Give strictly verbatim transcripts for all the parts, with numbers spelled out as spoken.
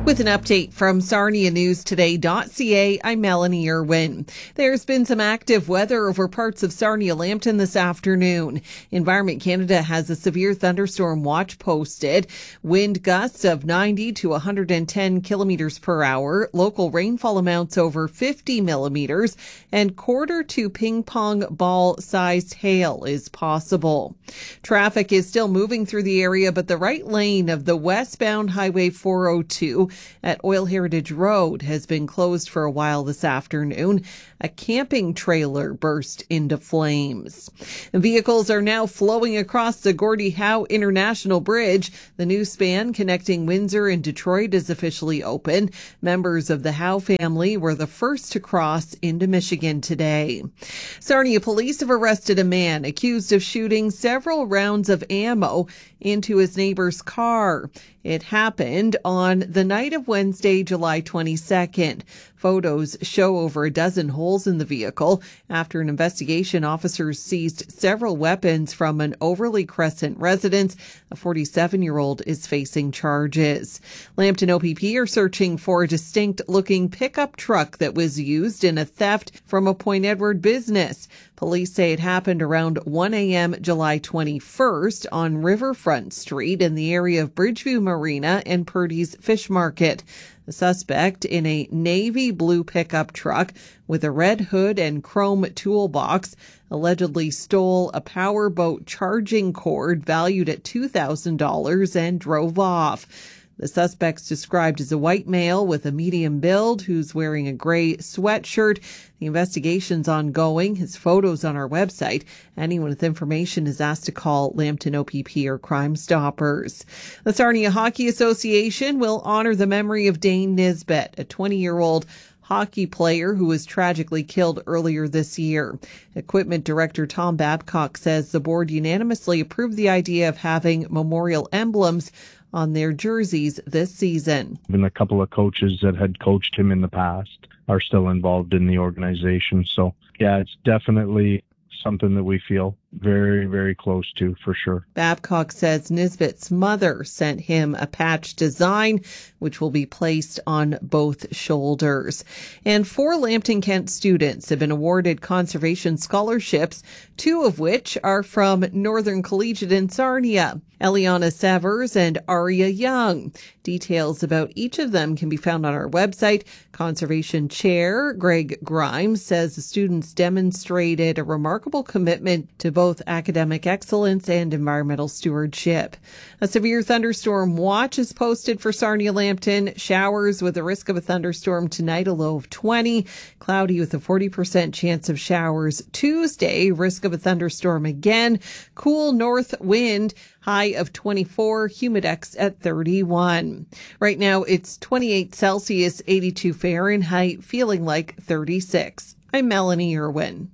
With an update from Sarnia News Today dot C A, I'm Melanie Irwin. There's been some active weather over parts of Sarnia-Lambton this afternoon. Environment Canada has a severe thunderstorm watch posted. Wind gusts of ninety to one hundred ten kilometers per hour. Local rainfall amounts over fifty millimeters, and quarter to ping pong ball sized hail is possible. Traffic is still moving through the area, but the right lane of the westbound Highway four oh two at Oil Heritage Road has been closed for a while this afternoon. A camping trailer burst into flames. Vehicles are now flowing across the Gordie Howe International Bridge. The new span connecting Windsor and Detroit is officially open. Members of the Howe family were the first to cross into Michigan today. Sarnia police have arrested a man accused of shooting several rounds of ammo into his neighbor's car. It happened on the night of Wednesday, July twenty-second. Photos show over a dozen holes in the vehicle. After an investigation, officers seized several weapons from an Overley Crescent residence. A forty-seven-year-old is facing charges. Lambton O P P are searching for a distinct-looking pickup truck that was used in a theft from a Point Edward business. Police say it happened around one a.m. July twenty-first on Riverfront Street in the area of Bridgeview Marina and Purdy's Fish Market. The suspect in a navy blue pickup truck with a red hood and chrome toolbox allegedly stole a powerboat charging cord valued at two thousand dollars and drove off. The suspect's described as a white male with a medium build who's wearing a gray sweatshirt. The investigation's ongoing. His photo's on our website. Anyone with information is asked to call Lambton O P P or Crime Stoppers. The Sarnia Hockey Association will honor the memory of Dane Nisbet, a twenty-year-old hockey player who was tragically killed earlier this year. Equipment Director Tom Babcock says the board unanimously approved the idea of having memorial emblems on their jerseys this season. Even a couple of coaches that had coached him in the past are still involved in the organization. So, yeah, it's definitely something that we feel very, very close to, for sure. Babcock says Nisbet's mother sent him a patch design, which will be placed on both shoulders. And four Lambton Kent students have been awarded conservation scholarships, two of which are from Northern Collegiate in Sarnia. Eliana Severs and Aria Young. Details about each of them can be found on our website. Conservation Chair Greg Grimes says the students demonstrated a remarkable commitment to both academic excellence and environmental stewardship. A severe thunderstorm watch is posted for Sarnia-Lambton. Showers with a risk of a thunderstorm tonight, a low of twenty. Cloudy with a forty percent chance of showers Tuesday, risk of a thunderstorm again. Cool north wind, high of twenty-four, humidex at thirty-one. Right now it's twenty-eight Celsius, eighty-two Fahrenheit, feeling like thirty-six. I'm Melanie Irwin.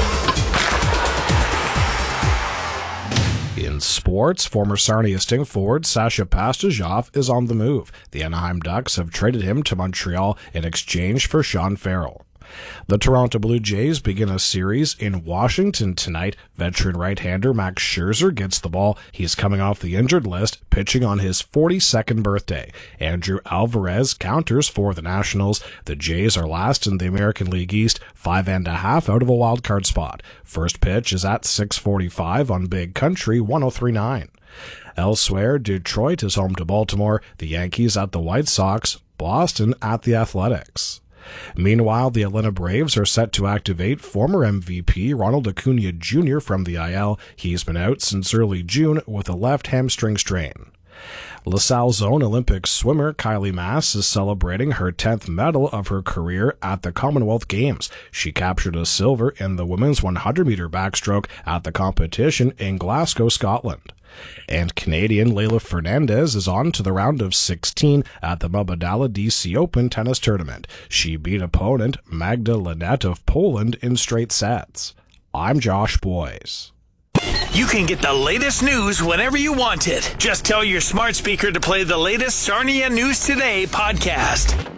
In sports, former Sarnia Sting forward Sasha Pastujov is on the move. The Anaheim Ducks have traded him to Montreal in exchange for Sean Farrell. The Toronto Blue Jays begin a series in Washington tonight. Veteran right-hander Max Scherzer gets the ball. He's coming off the injured list, pitching on his forty-second birthday. Andrew Alvarez counters for the Nationals. The Jays are last in the American League East, five and a half out of a wildcard spot. First pitch is at six forty-five on Big Country one oh three point nine. Elsewhere, Detroit is home to Baltimore, the Yankees at the White Sox, Boston at the Athletics. Meanwhile, the Atlanta Braves are set to activate former M V P Ronald Acuna Junior from the I L. He's been out since early June with a left hamstring strain. LaSalle Zone Olympic swimmer Kylie Mass is celebrating her tenth medal of her career at the Commonwealth Games. She captured a silver in the women's one hundred meter backstroke at the competition in Glasgow, Scotland. And Canadian Leylah Fernandez is on to the round of sixteen at the Mubadala D C Open tennis tournament. She beat opponent Magda Linette of Poland in straight sets. I'm Josh Boyes. You can get the latest news whenever you want it. Just tell your smart speaker to play the latest Sarnia News Today podcast.